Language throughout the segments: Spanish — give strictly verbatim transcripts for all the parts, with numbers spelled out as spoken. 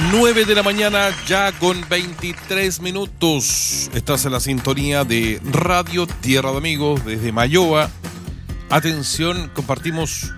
nueve de la mañana, ya con veintitrés minutos. Estás en la sintonía de Radio Tierra de Amigos desde Mayoa. Atención, compartimos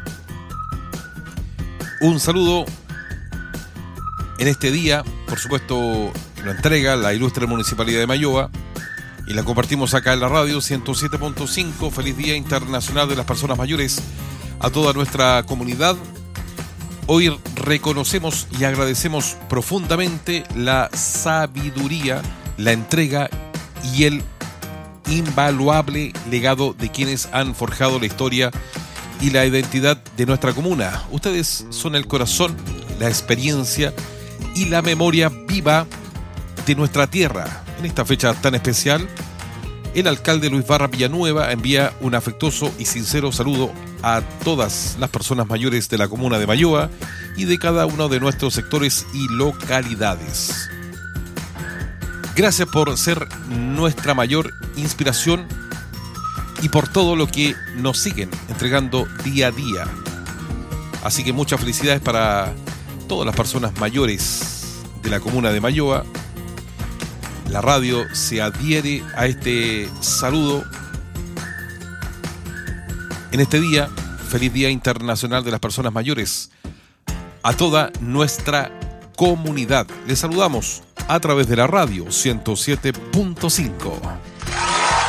un saludo en este día. Por supuesto, lo entrega la ilustre Municipalidad de Mayoa y la compartimos acá en la radio ciento siete punto cinco. Feliz Día Internacional de las Personas Mayores a toda nuestra comunidad. Hoy reconocemos y agradecemos profundamente la sabiduría, la entrega y el invaluable legado de quienes han forjado la historia y la identidad de nuestra comuna. Ustedes son el corazón, la experiencia y la memoria viva de nuestra tierra. En esta fecha tan especial, el alcalde Luis Barra Villanueva envía un afectuoso y sincero saludo a todas las personas mayores de la comuna de Mayoa y de cada uno de nuestros sectores y localidades. Gracias por ser nuestra mayor inspiración y por todo lo que nos siguen entregando día a día. Así que muchas felicidades para todas las personas mayores de la comuna de Mayoa. La radio se adhiere a este saludo en este día. Feliz Día Internacional de las Personas Mayores a toda nuestra comunidad. Les saludamos a través de la radio ciento siete punto cinco.